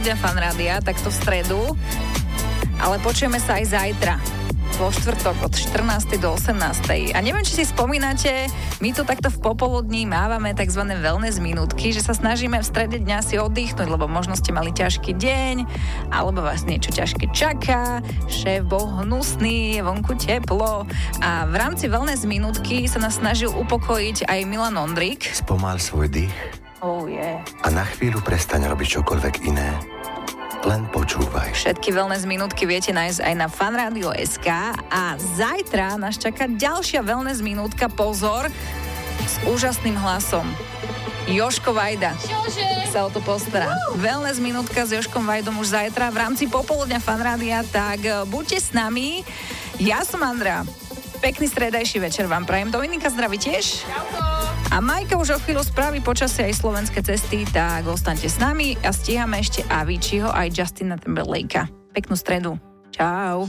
Fan rádia, takto v stredu, ale počujeme sa aj zajtra vo štvrtok od 14. do 18. A neviem, či si spomínate, my tu takto v popoludní mávame tzv. Wellness minútky, že sa snažíme v strede dňa si oddychnúť, lebo možno ste mali ťažký deň, alebo vás niečo ťažké čaká, šéf bol hnusný, je vonku teplo. A v rámci Wellness minútky sa nás snažil upokojiť aj Milan Ondrík. Spomal svoj dých. Oh yeah. A na chvíľu prestaň robiť čokoľvek iné. Len počúvaj. Všetky wellness minútky viete nájsť aj na fanradio.sk a zajtra nás čaká ďalšia wellness minútka, pozor, s úžasným hlasom. Jožko Vajda sa o to postará. Wellness minútka s Jožkom Vajdom už zajtra v rámci popoludňa Fanrádia, tak buďte s nami. Ja som Andrea. Pekný stredajší večer vám prajem. Dominika zdraví tiež. Čauko. A Majka už o chvíľu spraví počasie aj slovenské cesty, tak ostaňte s nami a stíhame ešte Aviciiho aj Justina Timberlakea. Peknú stredu. Čau.